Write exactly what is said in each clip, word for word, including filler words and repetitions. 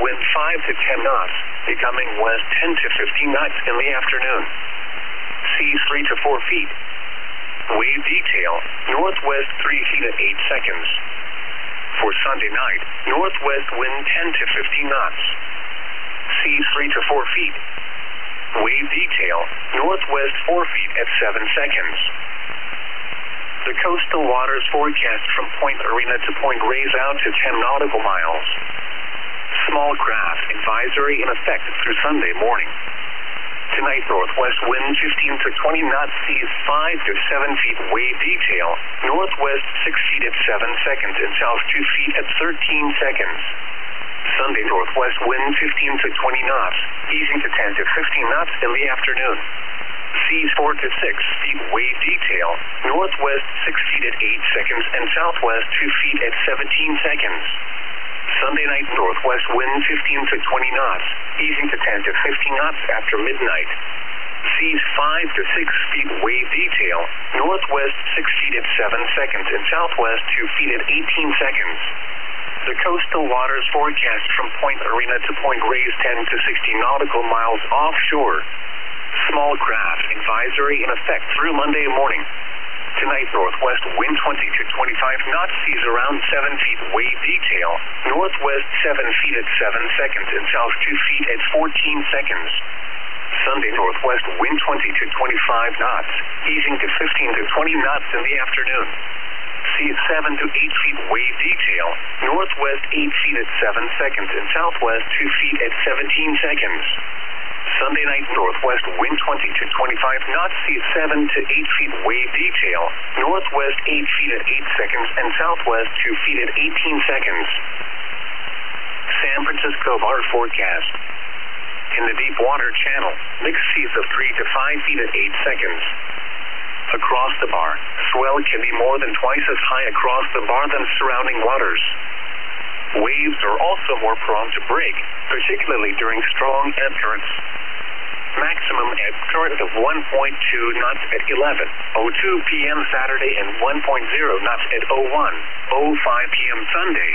wind five to ten knots, becoming west ten to fifteen knots in the afternoon. Seas three to four feet. Wave detail, northwest three feet at eight seconds. For Sunday night, northwest wind ten to fifteen knots. Seas three to four feet. Wave detail, northwest four feet at seven seconds. The coastal waters forecast from Point Arena to Point Reyes out to ten nautical miles. Small craft advisory in effect through Sunday morning. Tonight, northwest wind fifteen to twenty knots, seas five to seven feet, wave detail, northwest six feet at seven seconds and south two feet at thirteen seconds. Sunday, northwest wind fifteen to twenty knots, easing to ten to fifteen knots in the afternoon. Seas four to six feet, wave detail, northwest six feet at eight seconds and southwest two feet at seventeen seconds. Sunday night, northwest wind fifteen to twenty knots, easing to ten to fifteen knots after midnight. Seas five to six feet, wave detail, northwest six feet at seven seconds and southwest two feet at eighteen seconds. The coastal waters forecast from Point Arena to Point Reyes ten to sixteen nautical miles offshore. Small craft advisory in effect through Monday morning. Tonight, northwest wind twenty to twenty-five knots, seas around seven feet, wave detail, northwest seven feet at seven seconds and south two feet at fourteen seconds. Sunday, northwest wind twenty to twenty-five knots, easing to fifteen to twenty knots in the afternoon. Seas seven to eight feet, wave detail, northwest eight feet at seven seconds and southwest two feet at seventeen seconds. Sunday night, northwest wind twenty to twenty-five knots, seas seven to eight feet, wave detail, northwest eight feet at eight seconds and southwest two feet at eighteen seconds. San Francisco bar forecast. In the deep water channel, mixed seas of three to five feet at eight seconds. Across the bar, swell can be more than twice as high across the bar than surrounding waters. Waves are also more prone to break, particularly during strong ebb currents. Maximum ebb current of one point two knots at eleven oh two p m Saturday and one point zero knots at oh one oh five p m Sunday.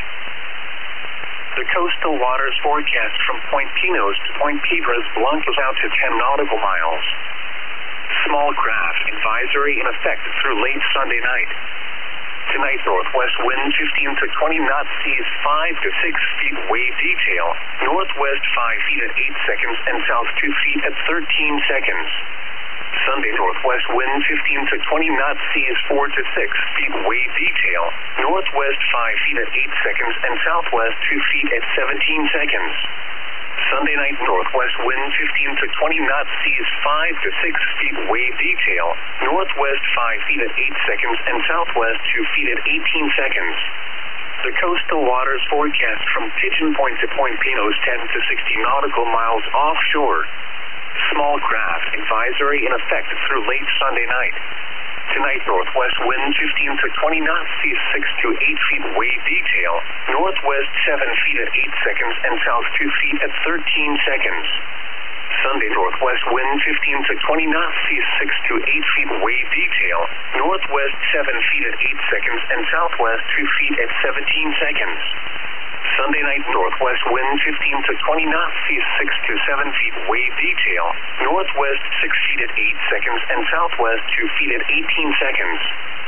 The coastal waters forecast from Point Pinos to Point Piedras Blancas out to ten nautical miles. Small craft advisory in effect through late Sunday night. Tonight, northwest wind fifteen to twenty knots, seas five to six feet, wave detail, northwest five feet at eight seconds and south two feet at thirteen seconds. Sunday, northwest wind fifteen to twenty knots, seas four to six feet, wave detail, northwest five feet at eight seconds and southwest two feet at seventeen seconds. Sunday night, northwest wind fifteen to twenty knots, seas five to six feet, wave detail, northwest five feet at eight seconds and southwest two feet at eighteen seconds. The coastal waters forecast from Pigeon Point to Point Pinos ten to sixteen nautical miles offshore. Small craft advisory in effect through late Sunday night. Tonight, northwest wind fifteen to twenty knots, seas six to eight feet, wave detail, northwest seven feet at eight seconds and south two feet at thirteen seconds. Sunday, northwest wind fifteen to twenty knots, seas six to eight feet, wave detail, northwest seven feet at eight seconds and southwest two feet at seventeen seconds. Sunday night, northwest wind fifteen to twenty knots, seas six to seven feet, wave detail, northwest six feet at eight seconds and southwest two feet at eighteen seconds.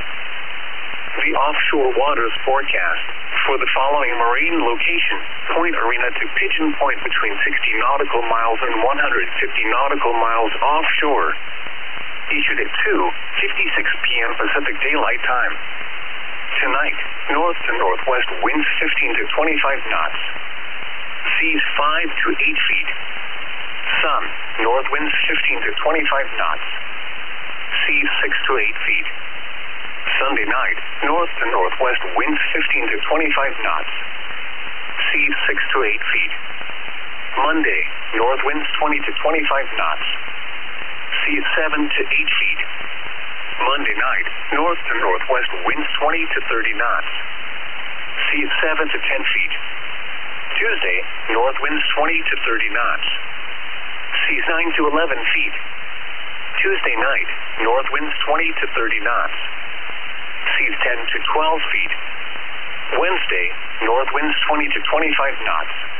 The offshore waters forecast for the following marine location: Point Arena to Pigeon Point between sixty nautical miles and one hundred fifty nautical miles offshore. Issued at two fifty-six p m Pacific Daylight Time. Tonight, north to northwest winds fifteen to twenty-five knots. Seas five to eight feet. Sun, north winds fifteen to twenty-five knots. Seas six to eight feet. Sunday night, north to northwest winds fifteen to twenty-five knots. Seas six to eight feet. Monday, north winds twenty to twenty-five knots. Seas seven to eight feet. Monday night, north to northwest winds twenty to thirty knots. Seas seven to ten feet. Tuesday, north winds twenty to thirty knots. Seas nine to eleven feet. Tuesday night, north winds twenty to thirty knots. Seas ten to twelve feet. Wednesday, north winds twenty to twenty-five knots.